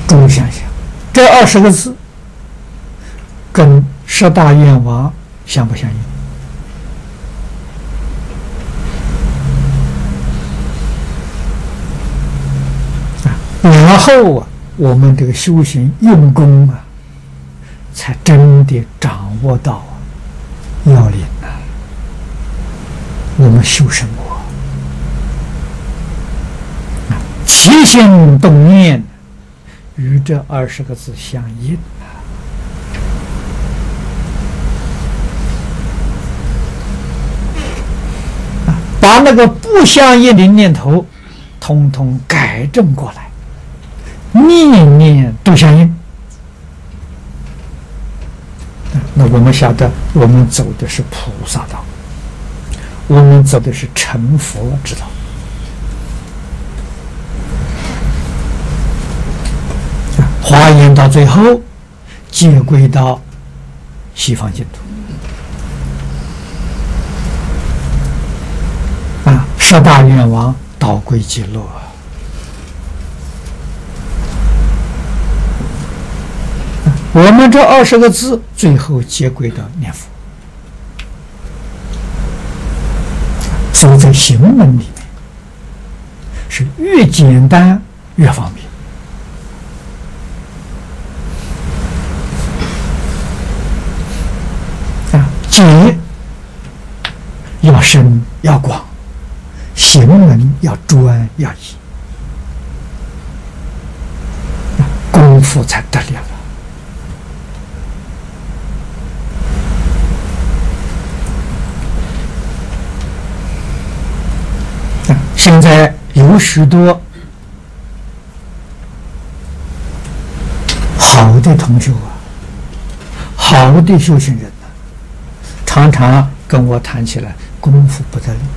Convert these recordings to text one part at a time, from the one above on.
诸位想想，这20个字跟十大愿望相不相应？然后我们这个修行用功才真的掌握到要领我们修什么？起心动念与这20个字相应把那个不相应的念头统统改正过来，念念都相应。那我们晓得，我们走的是菩萨道，我们走的是成佛之道。华严到最后接归到西方净土十大愿望导归极乐我们这20个字最后接归到念佛，所以在行门里面是越简单越方便解要深要广，行门要专要易，功夫才得力了。现在有许多好的同学好的修行人常常跟我谈起来功夫不得力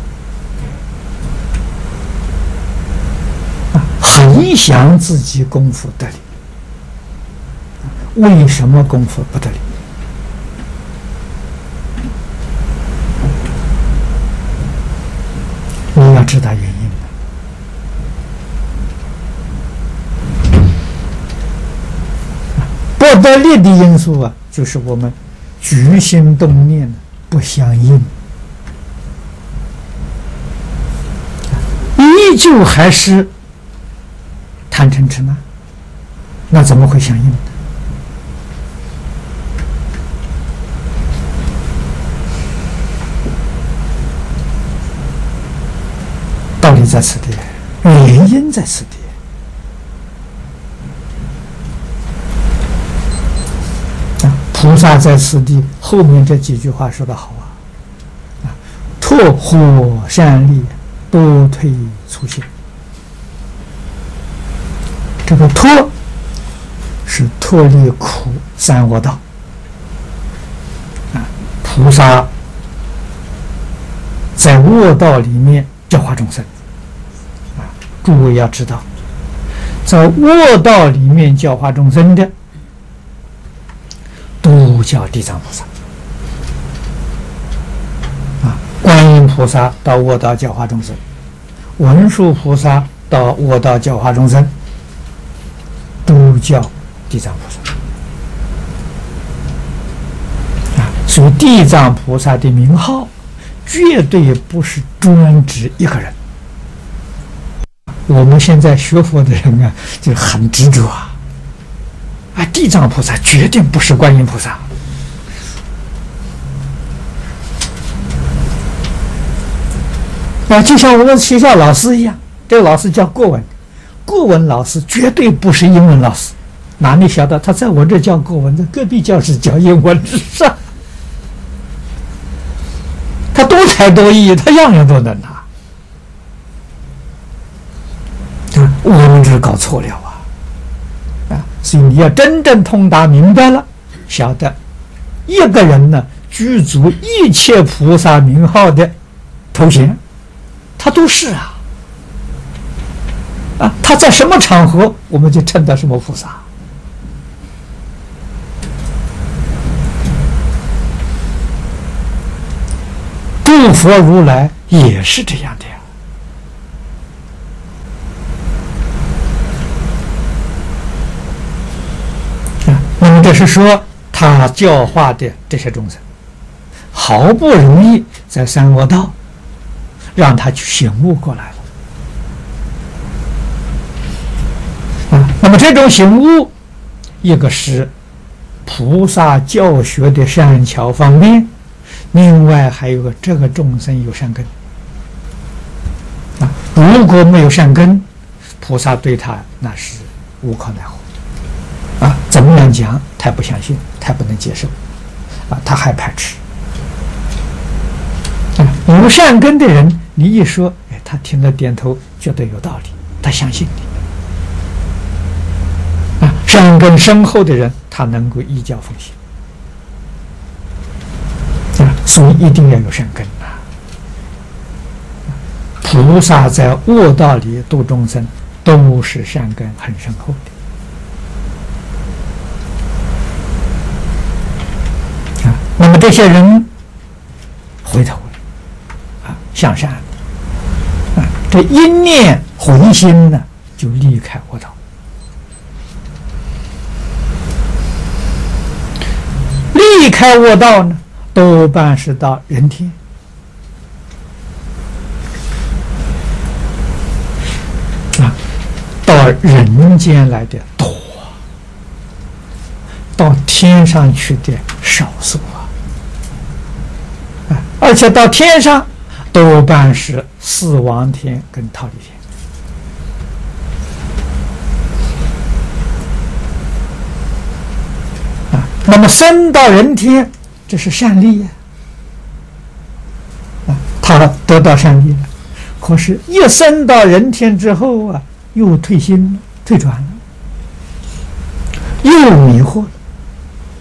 很想自己功夫得力，为什么功夫不得力？你要知道原因不得力的因素就是我们举心动念不相应，依旧还是贪嗔痴慢，那怎么会相应呢？道理在此地，原因在此地。菩萨在此地后面这几句话说得好拓获善利，多退粗心。这个脱是脱离苦三恶道菩萨在恶道里面教化众生诸位要知道，在恶道里面教化众生的都叫地藏菩萨观音菩萨到恶道教化众生，文殊菩萨到恶道教化众生，都叫地藏菩萨所以地藏菩萨的名号绝对不是专指一个人。我们现在学佛的人就很执着地藏菩萨决定不是观音菩萨就像我们学校老师一样，这个老师教国文，国文老师绝对不是英文老师，哪里晓得他在我这教国文，在隔壁教室教英文他多才多艺，他样样都能我们这搞错了所以你要真正通达明白了，晓得一个人呢具足一切菩萨名号的头衔，他都是他在什么场合我们就称他什么菩萨。诸佛如来也是这样的者是说他教化的这些众生，好不容易在三恶道让他去醒悟过来了那么这种醒悟，一个是菩萨教学的善巧方便，另外还有个这个众生有善根如果没有善根，菩萨对他那是无可奈何怎么样讲，他不相信，他不能接受他还排斥有善根的人，你一说，他听了点头，觉得有道理，他相信你善根深厚的人，他能够依教奉行所以一定要有善根菩萨在恶道里度众生，都是善根很深厚的那么这些人回头了向善这一念回心呢，就离开恶道。离开恶道呢，多半是到人天到人间来的多，到天上去的少数而且到天上多半是四王天跟忉利天那么升到人天，这是善利他得到善利了，可是一升到人天之后又退心了，退转了，又迷惑了